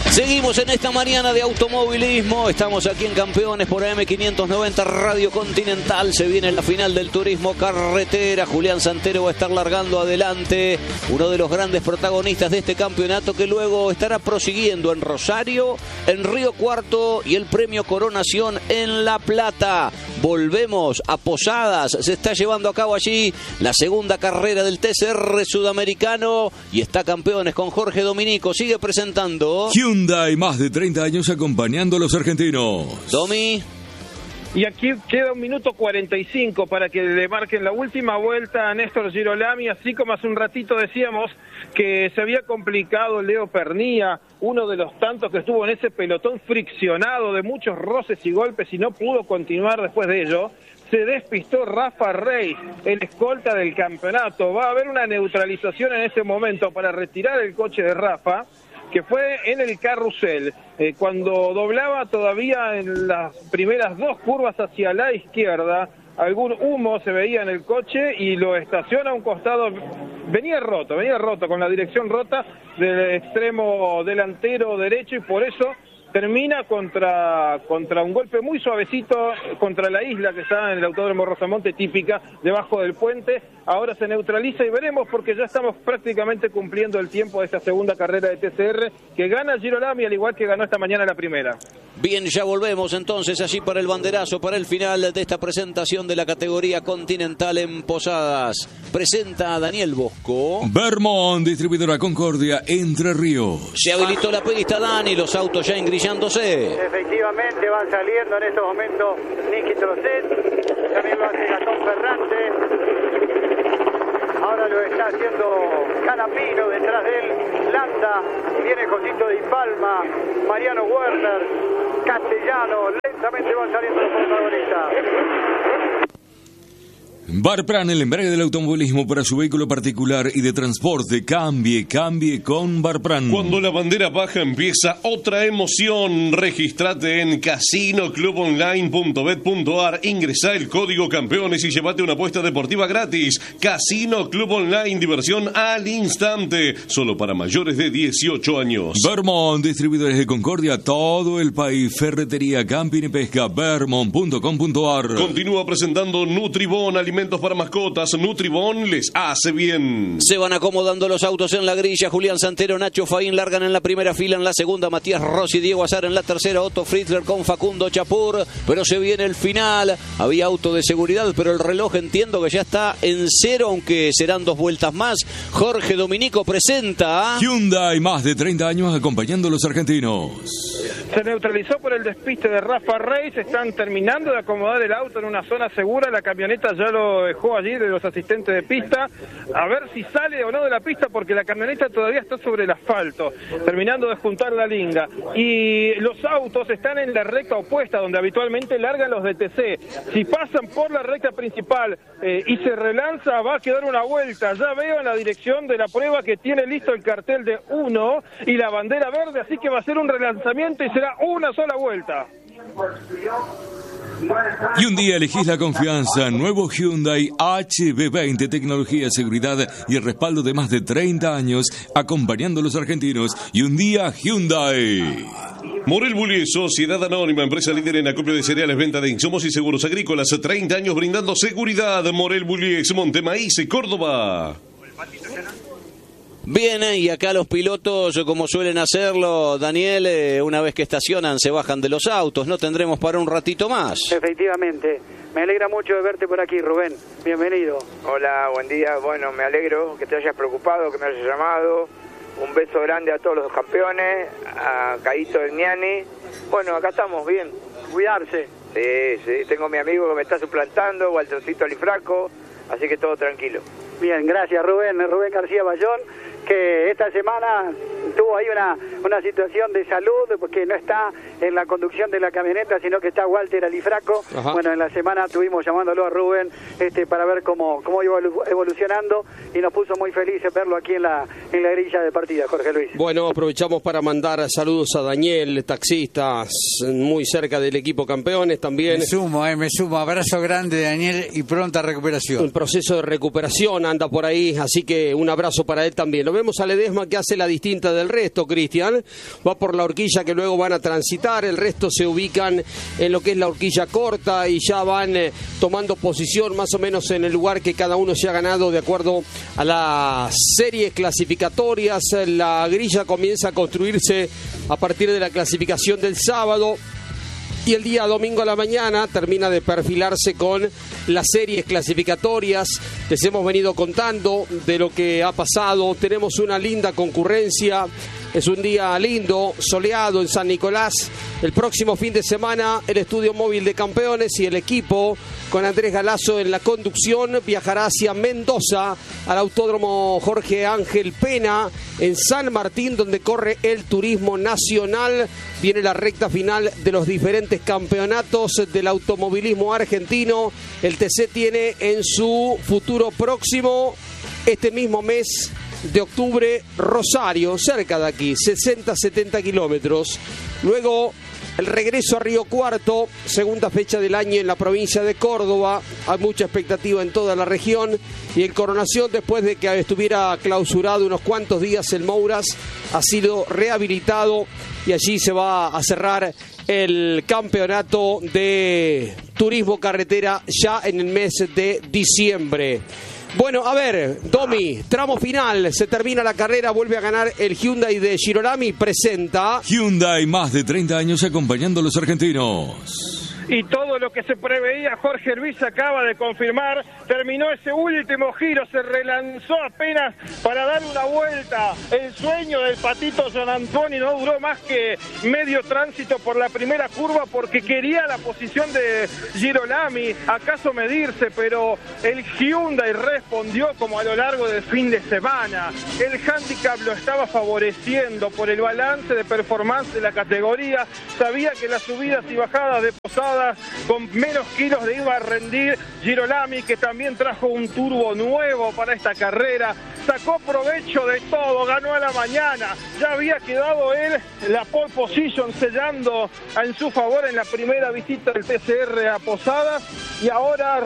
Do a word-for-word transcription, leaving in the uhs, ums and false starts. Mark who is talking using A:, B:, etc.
A: Seguimos en esta mañana de automovilismo. Estamos aquí en Campeones por A M quinientos noventa Radio Continental. Se viene la final del turismo carretera. Julián Santero va a estar largando adelante. Uno de los grandes protagonistas de este campeonato, que luego estará prosiguiendo en Rosario, en Río Cuarto y el premio Coronación en La Plata. Volvemos a Posadas. Se está llevando a cabo allí la segunda carrera del T C R sudamericano. Y está Campeones con Jorge Dominico. Sigue presentando
B: Hyundai, más de treinta años acompañando a los argentinos.
A: Domi.
C: Y aquí queda un minuto cuarenta y cinco para que le marquen la última vuelta a Néstor Girolami, así como hace un ratito decíamos que se había complicado Leo Pernía, uno de los tantos que estuvo en ese pelotón friccionado de muchos roces y golpes y no pudo continuar después de ello. Se despistó Rafa Reis, el escolta del campeonato. Va a haber una neutralización en ese momento para retirar el coche de Rafa, que fue en el carrusel, eh, cuando doblaba todavía en las primeras dos curvas hacia la izquierda, algún humo se veía en el coche y lo estaciona a un costado. Venía roto, venía roto, con la dirección rota del extremo delantero derecho, y por eso termina contra contra un golpe muy suavecito contra la isla que está en el Autódromo Rosamonte, típica, debajo del puente. Ahora se neutraliza y veremos, porque ya estamos prácticamente cumpliendo el tiempo de esta segunda carrera de T C R, que gana Girolami, al igual que ganó esta mañana la primera.
A: Bien, ya volvemos entonces allí para el banderazo, para el final de esta presentación de la categoría continental en Posadas. Presenta a Daniel Bosco.
B: Vermont, distribuidora Concordia, Entre Ríos.
A: Se habilitó la pista, Dani, los autos ya engrillándose.
D: Efectivamente van saliendo en estos momentos Nicky Trocet, también lo hace Gastón Ferrante. Ahora lo está haciendo Canapino, detrás de él Landa, viene Josito Di Palma, Mariano Werner, Castellano. Lentamente van saliendo los protagonistas.
B: Barpran, el embrague del automovilismo para su vehículo particular y de transporte. Cambie, cambie con Barpran.
E: Cuando la bandera baja empieza otra emoción. Regístrate en casino club online punto bet punto ar, ingresá el código Campeones y llévate una apuesta deportiva gratis. Casino Club Online, diversión al instante, solo para mayores de dieciocho años.
B: Vermont, distribuidores de Concordia, todo el país. Ferretería, camping y pesca, vermont punto com punto ar.
E: Continúa presentando Nutribón, alimentos para mascotas. Nutribón les hace bien.
A: Se van acomodando los autos en la grilla. Julián Santero, Nacho Faín largan en la primera fila, en la segunda Matías Rossi, Diego Azar en la tercera, Otto Fritzler con Facundo Chapur. Pero se viene el final. Había auto de seguridad, pero el reloj entiendo que ya está en cero, aunque serán dos vueltas más. Jorge Dominico presenta
B: Hyundai, más de treinta años acompañando a los argentinos.
C: Se neutralizó por el despiste de Rafa Reis. Están terminando de acomodar el auto en una zona segura. La camioneta ya lo dejó allí de los asistentes de pista, a ver si sale o no de la pista, porque la camioneta todavía está sobre el asfalto, terminando de juntar la linga, y los autos están en la recta opuesta, donde habitualmente largan los D T C. Si pasan por la recta principal eh, y se relanza, va a quedar una vuelta. Ya veo en la dirección de la prueba que tiene listo el cartel de uno y la bandera verde, así que va a ser un relanzamiento y será una sola vuelta.
B: Y un día elegís la confianza. Nuevo Hyundai H B veinte, tecnología, seguridad y el respaldo de más de treinta años acompañando a los argentinos. Y un día Hyundai.
E: Morel Bullies, Sociedad Anónima, empresa líder en acopio de cereales, venta de insumos y seguros agrícolas. treinta años brindando seguridad. Morel Bullies, Montemaíz, Córdoba.
A: Bien, y acá los pilotos, como suelen hacerlo, Daniel, eh, una vez que estacionan se bajan de los autos. No tendremos para un ratito más.
D: Efectivamente. Me alegra mucho de verte por aquí, Rubén. Bienvenido.
F: Hola, buen día. Bueno, me alegro que te hayas preocupado, que me hayas llamado. Un beso grande a todos los campeones, a Caíto del Niani. Bueno, acá estamos bien.
D: Cuidarse.
F: Sí, sí. Tengo a mi amigo que me está suplantando, Waltercito Alifraco, así que todo tranquilo.
D: Bien, gracias, Rubén. Rubén García Bayón, que esta semana tuvo ahí una, una situación de salud, porque no está en la conducción de la camioneta, sino que está Walter Alifraco. Ajá. Bueno, en la semana estuvimos llamándolo a Rubén este, para ver cómo, cómo iba evolucionando, y nos puso muy felices verlo aquí en la, en la grilla de partida, Jorge Luis.
G: Bueno, aprovechamos para mandar saludos a Daniel, taxista, muy cerca del equipo Campeones también.
H: Me sumo, eh, me sumo. Abrazo grande, Daniel, y pronta recuperación.
G: Un proceso de recuperación anda por ahí, así que un abrazo para él también. Lo vemos a Ledesma, que hace la distinta diferencia del resto, Cristian. Va por la horquilla que luego van a transitar, el resto se ubican en lo que es la horquilla corta y ya van eh, tomando posición más o menos en el lugar que cada uno se ha ganado de acuerdo a las series clasificatorias. La grilla comienza a construirse a partir de la clasificación del sábado. Y el día domingo a la mañana termina de perfilarse con las series clasificatorias. Les hemos venido contando de lo que ha pasado. Tenemos una linda concurrencia. Es un día lindo, soleado en San Nicolás. El próximo fin de semana el estudio móvil de campeones y el equipo con Andrés Galazo en la conducción viajará hacia Mendoza al Autódromo Jorge Ángel Pena en San Martín, donde corre el turismo nacional. Viene la recta final de los diferentes campeonatos del automovilismo argentino. El T C tiene en su futuro próximo, este mismo mes de octubre, Rosario, cerca de aquí, sesenta a setenta kilómetros. Luego el regreso a Río Cuarto, segunda fecha del año en la provincia de Córdoba. Hay mucha expectativa en toda la región. Y el Coronación, después de que estuviera clausurado unos cuantos días el Mouras, ha sido rehabilitado y allí se va a cerrar el campeonato de turismo carretera ya en el mes de diciembre. Bueno, a ver, Domi, tramo final, se termina la carrera, vuelve a ganar el Hyundai de Girolami, presenta...
B: Hyundai, más de treinta años acompañando a los argentinos.
C: Y todo lo que se preveía, Jorge Luis acaba de confirmar, terminó ese último giro, se relanzó apenas para dar una vuelta. El sueño del patito Gian Antonio no duró más que medio tránsito por la primera curva porque quería la posición de Girolami, acaso medirse, pero el Hyundai respondió como a lo largo del fin de semana. El handicap lo estaba favoreciendo por el balance de performance de la categoría, sabía que las subidas y bajadas de Posada con menos kilos le iba a rendir Girolami, que también trajo un turbo nuevo para esta carrera, sacó provecho de todo, ganó a la mañana, ya había quedado él la pole position sellando en su favor en la primera visita del T C R a Posadas y ahora